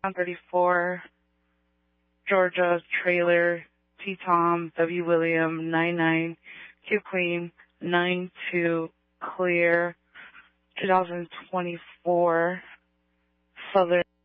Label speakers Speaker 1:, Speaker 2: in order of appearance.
Speaker 1: 34, Georgia, trailer, T Tom, W William, 99, Q Queen, 92, clear, 2024, Southern.